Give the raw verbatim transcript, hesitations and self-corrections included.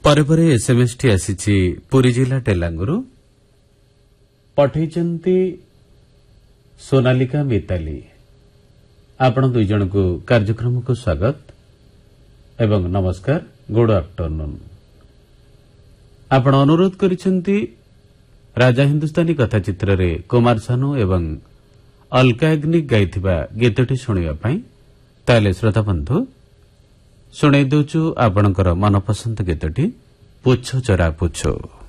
ପରେ ପରେ ଏସ୍ଏମ୍ଏସ୍ ଟି ଆସିଛି ପୁରୀ ଜିଲ୍ଲା ଟେଲାଙ୍ଗରୁ ପଠାଇଛନ୍ତି ସୋନାଲିକା ମିତାଲି। ଆପଣ ଦୁଇ ଜଣଙ୍କୁ କାର୍ଯ୍ୟକ୍ରମକୁ ସ୍ୱାଗତ ଏବଂ ନମସ୍କାର, ଗୁଡ୍ ଆଫ୍ଟରନୁନ୍। ଆପଣ ଅନୁରୋଧ କରିଛନ୍ତି ରାଜା ହିନ୍ଦୁସ୍ତାନୀ କଥା ଚିତ୍ରରେ କୁମାର ସାନୁ ଏବଂ ଅଲକା ୟାଗ୍ନିକ୍ ଗାଇଥିବା ଗୀତଟି ଶୁଣିବା ପାଇଁ। ତାହେଲେ ଶ୍ରୋତାବନ୍ଧୁ, ଶୁଣାଇ ଦେଉଛୁ ଆପଣଙ୍କର ମନପସନ୍ଦ ଗୀତଟି ପୁଛ ଚରା ପୁଛ।